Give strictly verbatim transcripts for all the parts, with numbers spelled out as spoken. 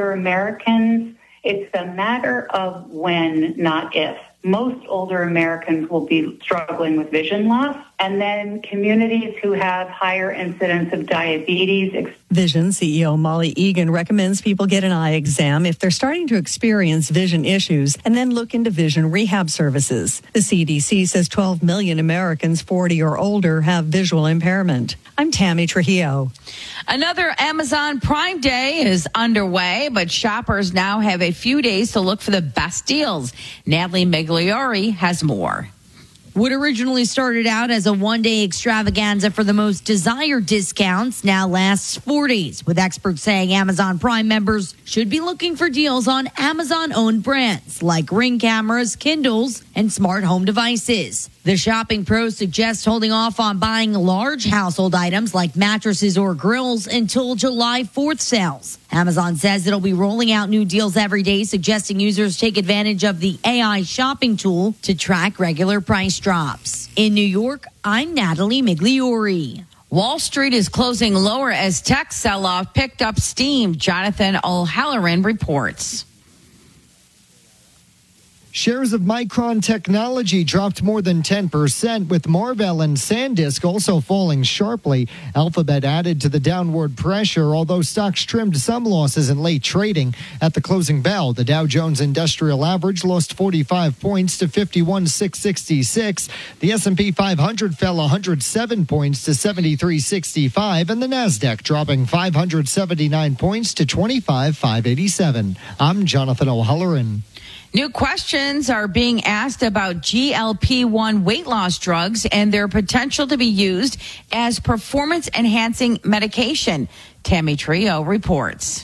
older Americans, it's a matter of when, not if. Most older Americans will be struggling with vision loss, and then communities who have higher incidence of diabetes. Vision C E O Molly Egan recommends people get an eye exam if they're starting to experience vision issues and then look into vision rehab services. The C D C says twelve million Americans forty or older have visual impairment. I'm Tammy Trujillo. Another Amazon Prime Day is underway, but shoppers now have a few days to look for the best deals. Natalie Migliori has more. What originally started out as a one-day extravaganza for the most desired discounts now lasts four days, with experts saying Amazon Prime members should be looking for deals on Amazon-owned brands like Ring cameras, Kindles, and smart home devices. The shopping pros suggest holding off on buying large household items like mattresses or grills until July fourth sales. Amazon says it'll be rolling out new deals every day, suggesting users take advantage of the A I shopping tool to track regular price drops. In New York, I'm Natalie Migliori. Wall Street is closing lower as tech sell-off picked up steam. Jonathan O'Halloran reports. Shares of Micron Technology dropped more than ten percent, with Marvell and SanDisk also falling sharply. Alphabet added to the downward pressure, although stocks trimmed some losses in late trading. At the closing bell, the Dow Jones Industrial Average lost forty-five points to fifty-one thousand six hundred sixty-six. The S and P five hundred fell one hundred seven points to seventy-three sixty-five, and the Nasdaq dropping five hundred seventy-nine points to twenty-five thousand five hundred eighty-seven. I'm Jonathan O'Halloran. New questions are being asked about G L P one weight loss drugs and their potential to be used as performance-enhancing medication. Tammy Trio reports.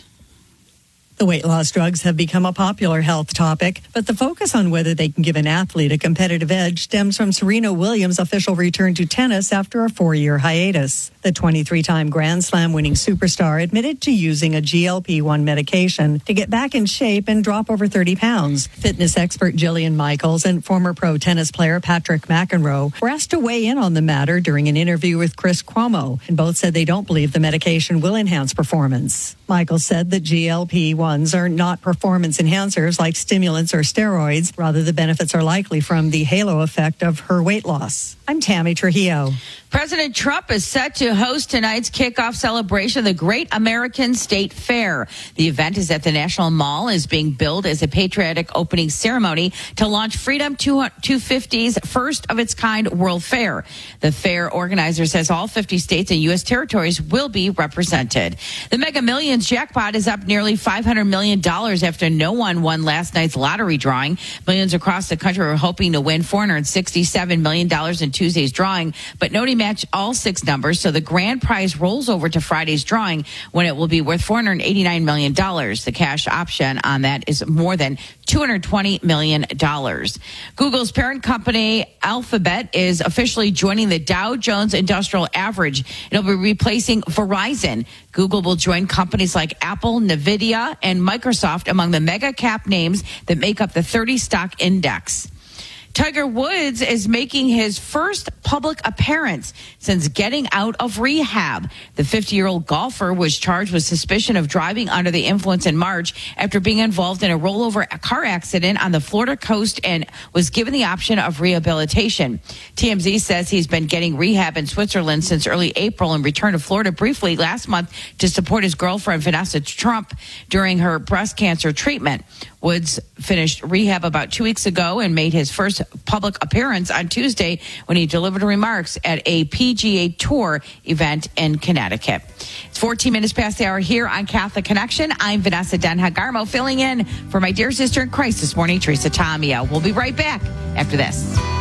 The weight loss drugs have become a popular health topic, but the focus on whether they can give an athlete a competitive edge stems from Serena Williams' official return to tennis after a four-year hiatus. The twenty-three-time Grand Slam winning superstar admitted to using a G L P one medication to get back in shape and drop over thirty pounds. Fitness expert Jillian Michaels and former pro tennis player Patrick McEnroe were asked to weigh in on the matter during an interview with Chris Cuomo, and both said they don't believe the medication will enhance performance. Michaels said that G L P ones are not performance enhancers like stimulants or steroids. Rather, the benefits are likely from the halo effect of her weight loss. I'm Tammy Trujillo. President Trump is set to host tonight's kickoff celebration of the Great American State Fair. The event is at the National Mall, is being billed as a patriotic opening ceremony to launch Freedom two fifty's first of its kind World Fair. The fair organizer says all fifty states and U S territories will be represented. The Mega Millions jackpot is up nearly five hundred million dollars after no one won last night's lottery drawing. Millions across the country are hoping to win four hundred sixty-seven million dollars in Tuesday's drawing, but nobody matched all six numbers, so the grand prize rolls over to Friday's drawing when it will be worth four hundred eighty-nine million dollars. The cash option on that is more than two hundred twenty million dollars. Google's parent company, Alphabet, is officially joining the Dow Jones Industrial Average. It'll be replacing Verizon. Google will join companies like Apple, Nvidia, and Microsoft among the mega cap names that make up the thirty stock index. Tiger Woods is making his first public appearance since getting out of rehab. The fifty-year-old golfer was charged with suspicion of driving under the influence in March after being involved in a rollover car accident on the Florida coast and was given the option of rehabilitation. T M Z says he's been getting rehab in Switzerland since early April and returned to Florida briefly last month to support his girlfriend, Vanessa Trump, during her breast cancer treatment. Woods finished rehab about two weeks ago and made his first public appearance on Tuesday when he delivered remarks at a P G A Tour event in Connecticut. It's fourteen minutes past the hour here on Catholic Connection. I'm Vanessa Denhagarmo, filling in for my dear sister in Christ this morning, Teresa Tomeo. We'll be right back after this.